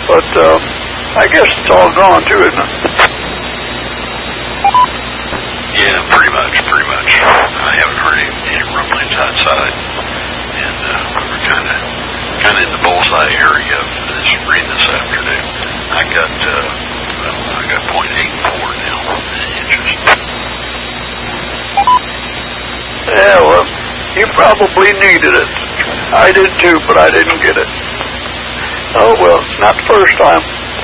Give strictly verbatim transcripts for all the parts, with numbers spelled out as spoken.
But uh, I guess it's all gone too, isn't it? Yeah, pretty much, pretty much. I haven't heard any, any rumblings outside, and uh, we were kind of kind of in the bullseye area of this rain this afternoon. I got uh, well, I got point eight four now inches. Yeah, well, you probably needed it. I did too, but I didn't get it. Oh well, it's not the first time.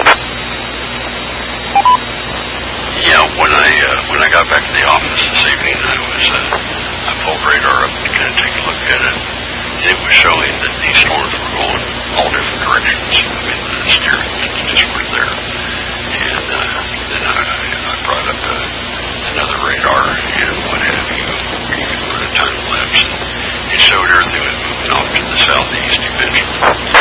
Yeah, when I uh, when I got back to the office this evening, I was uh, I pulled radar up to kind of take a look at it, and it was showing that these storms were going all different directions. I mean, the steering winds just were there, and uh, then I, I brought up uh, another radar and what have you, where you could run a time lapse, and it showed everything was moving off to the southeast eventually.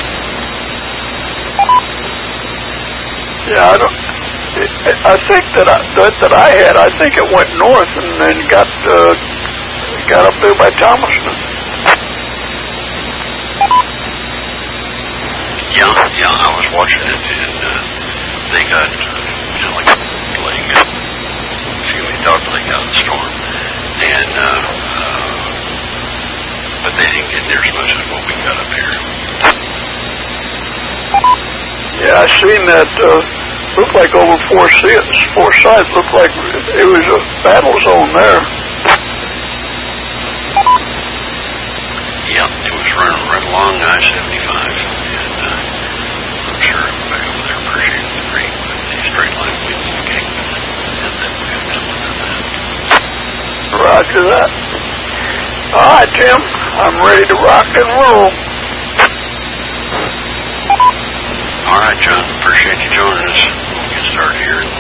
Yeah, I don't. I think that I, that, that I had, I think it went north and then got uh, got up there by Thomaston. Yeah, yeah, I was watching it, and uh, they got, uh, you know, like leg, excuse me, dog leg out of the storm, and uh, uh, but they didn't get near as much as what we got up here. Yeah, I seen that. Uh, Looked like over four sides. Four sides looked like it was a battle zone there. Yeah, it was running right along I seventy-five, and uh, I'm sure everybody over there appreciated the rain with the straight line winds that came with it, and then we had something of that. Roger that. All right, Tim, I'm ready to rock and roll. All right, John, appreciate you joining us.